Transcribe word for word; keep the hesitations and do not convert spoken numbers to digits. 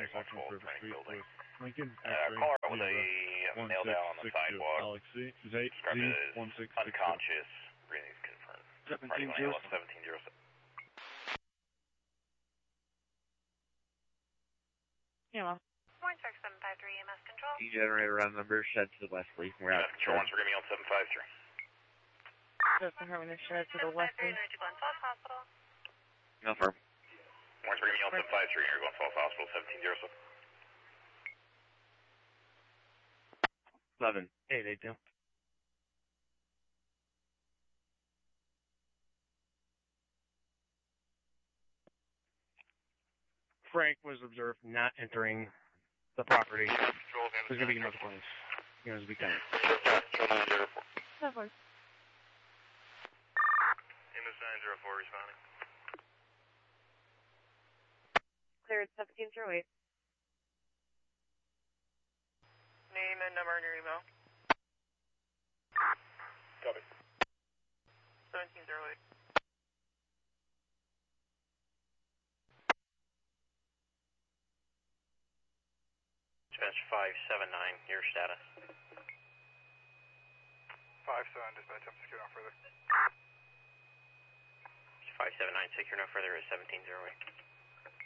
intersection of River Street building. with Lincoln Uh, X-ray caller with zero a one nail six down on the six two. sidewalk. Alex C. Z Described Z as one six six two. unconscious. Breathing is confirmed. seventeen zero seventeen zero seven. Yeah, well. Warren Shark seven five three E M S control. Degenerator run number shed to the west, please. We're out of Control, control. once we're going to be on seven five three. Just confirming the shed to the west, please. Falls Hospital. No firm. Once we're going to be on seven five three, you're going to Falls Hospital, seventeen zero seven. Eleven. Eight eight two. Frank was observed not entering the property. There's going to be another place. You know, as we can. No worries. Amos nine zero four responding. Cleared seventeen zero eight. Name and number in your email. Copy. seventeen zero eight. Dispatch five seven nine, your status. five seven, dispatch, I'm secure no further. five seven nine, secure no further is seventeen zero eight.